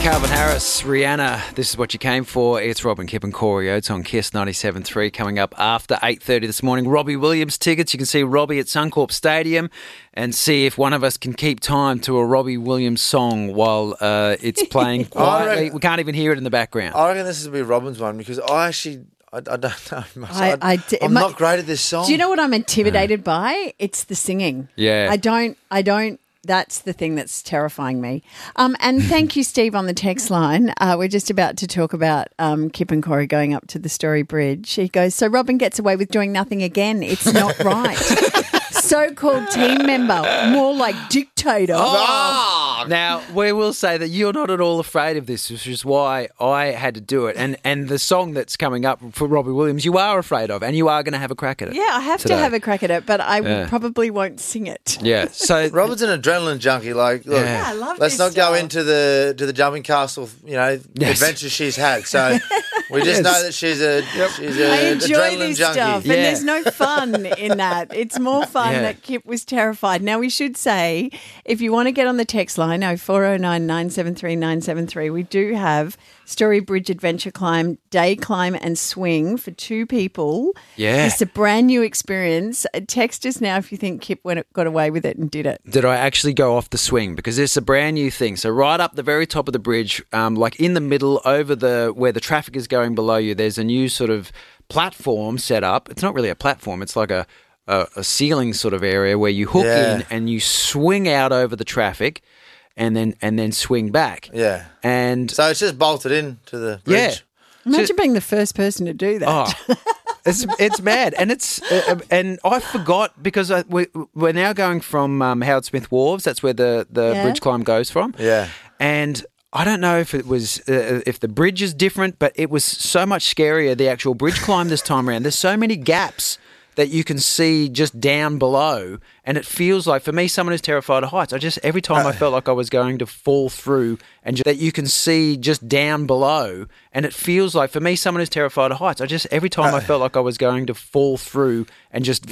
Calvin Harris, Rihanna, this is what you came for. It's Robin, Kip and Corey Oates on KISS 97.3 coming up after 8:30 this morning. Robbie Williams tickets. You can see Robbie at Suncorp Stadium and see if one of us can keep time to a Robbie Williams song while it's playing quietly. We can't even hear it in the background. I reckon this will be Robin's one because I don't know much. I'm not great at this song. Do you know what I'm intimidated by? It's the singing. Yeah. I don't. That's the thing that's terrifying me. And thank you, Steve, on the text line. We're just about to talk about Kip and Corey going up to the Story Bridge. He goes, so Robin gets away with doing nothing again. It's not right. So-called team member, more like dictator. Oh! Now, we will say that you're not at all afraid of this, which is why I had to do it. And the song that's coming up for Robbie Williams, you are afraid of, and you are going to have a crack at it. Yeah, I have today. to have a crack at it, but I probably won't sing it. Yeah. So Robin's an adrenaline junkie. Like, look, Yeah, I love let's this not go stuff. into the jumping castle, adventures she's had. So we just know that she's a I enjoy adrenaline this junkie. stuff, Yeah. and there's no fun in that. It's more fun that Kip was terrified. Now, we should say, if you want to get on the text line, 0409 973 973, we do have Story Bridge Adventure Climb, Day Climb and Swing for two people. Yeah. It's a brand new experience. Text us now if you think Kip got away with it and did it. did I actually go off the swing? Because it's a brand new thing. So right up the very top of the bridge, like in the middle over where the traffic is going below you, there's a new sort of platform set up. It's not really a platform. It's like a ceiling sort of area where you hook in and you swing out over the traffic and then swing back. Yeah. And So it's just bolted in to the bridge. Imagine being the first person to do that. Oh, it's mad, and it's and I forgot because we're now going from Howard Smith Wharves. That's where the bridge climb goes from. Yeah. And I don't know if it was if the bridge is different, but it was so much scarier, the actual bridge climb this time around. There's so many gaps that you can see just down below, and it feels like, for me, someone who's terrified of heights, every time I felt like I was going to fall through, and that you can see just down below, and it feels like, for me, someone who's terrified of heights, every time I felt like I was going to fall through and just